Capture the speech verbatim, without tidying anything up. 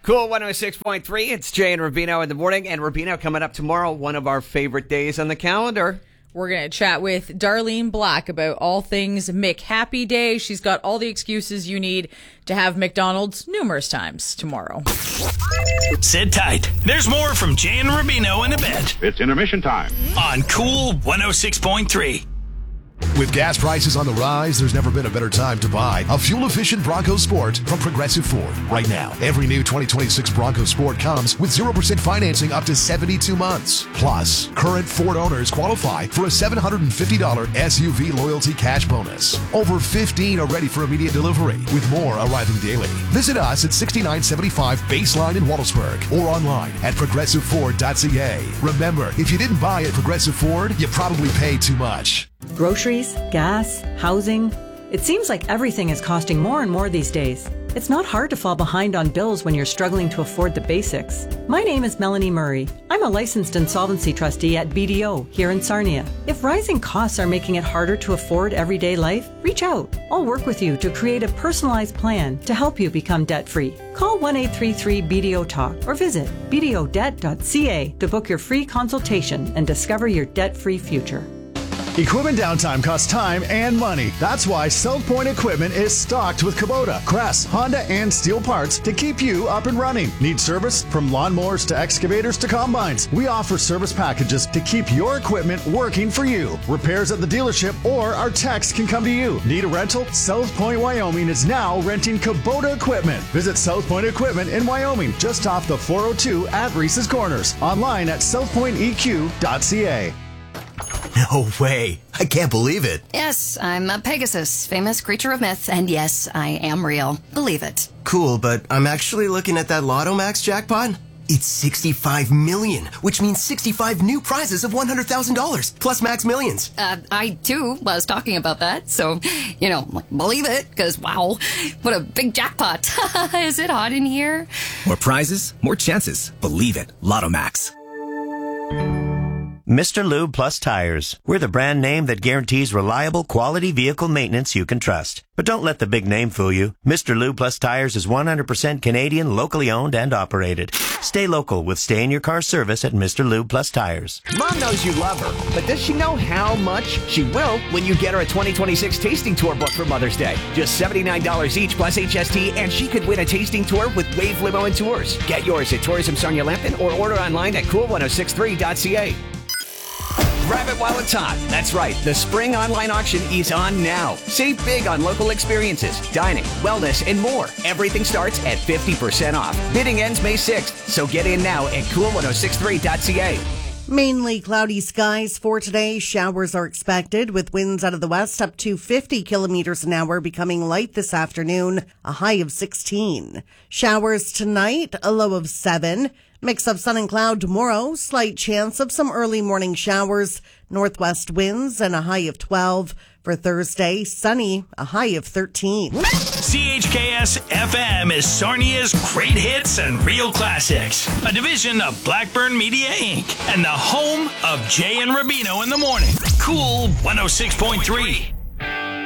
Cool one oh six point three. It's Jay and Rubino in the morning. And Rubino coming up tomorrow, one of our favorite days on the calendar. We're going to chat with Darlene Black about all things McHappy Day. She's got all the excuses you need to have McDonald's numerous times tomorrow. Sit tight. There's more from Jay and Rubino in a bit. It's intermission time On Cool one oh six point three. With gas prices on the rise, there's never been a better time to buy a fuel-efficient Bronco Sport from Progressive Ford. Right now, every new twenty twenty-six Bronco Sport comes with zero percent financing up to seventy-two months. Plus, current Ford owners qualify for a seven hundred fifty dollars S U V loyalty cash bonus. Over fifteen are ready for immediate delivery, with more arriving daily. Visit us at sixty-nine seventy-five Baseline in Wallsburg or online at progressive ford dot c a. Remember, if you didn't buy at Progressive Ford, you probably paid too much. Groceries, gas, housing. It seems like everything is costing more and more these days. It's not hard to fall behind on bills when you're struggling to afford the basics. My name is Melanie Murray. I'm a licensed insolvency trustee at B D O here in Sarnia. If rising costs are making it harder to afford everyday life, reach out. I'll work with you to create a personalized plan to help you become debt-free. Call one eight three three B D O talk or visit b d o debt dot c a to book your free consultation and discover your debt-free future. Equipment downtime costs time and money. That's why South Point Equipment is stocked with Kubota, Crest, Honda, and Steel parts to keep you up and running. Need service? From lawnmowers to excavators to combines, we offer service packages to keep your equipment working for you. Repairs at the dealership or our techs can come to you. Need a rental? South Point, Wyoming is now renting Kubota equipment. Visit South Point Equipment in Wyoming, just off the four oh two at Reese's Corners. Online at south point e q dot c a. No way. I can't believe it. Yes, I'm a Pegasus, famous creature of myth, and yes, I am real. Believe it. Cool, but I'm actually looking at that Lotto Max jackpot. It's sixty-five million, which means sixty-five new prizes of one hundred thousand dollars, plus Max Millions. Uh, I, too, was talking about that, so, you know, believe it, because, wow, what a big jackpot. Is it hot in here? More prizes, more chances. Believe it. Lotto Max. Mister Lube Plus Tires. We're the brand name that guarantees reliable, quality vehicle maintenance you can trust. But don't let the big name fool you. Mister Lube Plus Tires is one hundred percent Canadian, locally owned and operated. Stay local with stay-in-your-car service at Mister Lube Plus Tires. Mom knows you love her, but does she know how much? She will when you get her a twenty twenty-six tasting tour book for Mother's Day. Just seventy-nine dollars each plus H S T, and she could win a tasting tour with Wave Limo and Tours. Get yours at Tourism Sarnia Lambton or order online at cool one oh six three dot c a. Grab it while it's hot. That's right. The spring online auction is on now. Save big on local experiences, dining, wellness, and more. Everything starts at fifty percent off. Bidding ends May sixth, so get in now at cool one oh six three dot c a. Mainly cloudy skies for today. Showers are expected with winds out of the west up to fifty kilometers an hour, becoming light this afternoon, a high of sixteen. Showers tonight, a low of seven. Mix of sun and cloud tomorrow, slight chance of some early morning showers, northwest winds, and a high of twelve. For Thursday, sunny, a high of thirteen. C H K S F M is Sarnia's great hits and real classics, a division of Blackburn Media Incorporated, and the home of Jay and Rubino in the morning. Cool one oh six point three.